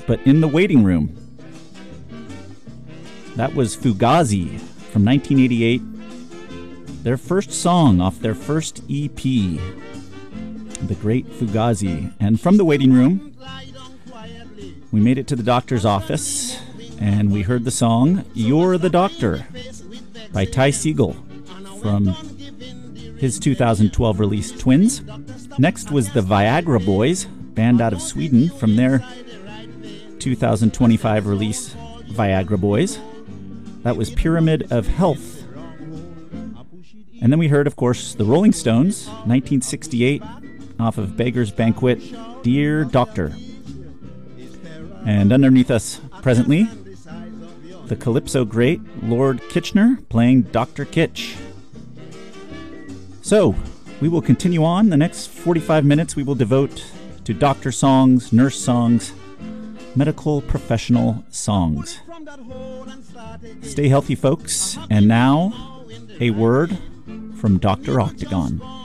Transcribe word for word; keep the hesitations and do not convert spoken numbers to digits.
but In the Waiting Room. That was Fugazi from nineteen eighty-eight, their first song off their first E P, The Great Fugazi. And from The Waiting Room, we made it to the doctor's office, and we heard the song You're the Doctor by Ty Segall from his two thousand twelve release Twins. Next was the Viagra Boys, band out of Sweden, from their two thousand twenty-five release Viagra Boys. That was Pyramid of Health. And then we heard, of course, the Rolling Stones, nineteen sixty-eight, off of Beggar's Banquet, Dear Doctor. And underneath us presently, the Calypso great Lord Kitchener playing Doctor Kitch. So, we will continue on. The next forty-five minutes we will devote to doctor songs, nurse songs, medical professional songs. Stay healthy, folks. And now, a word from Doctor Octagon.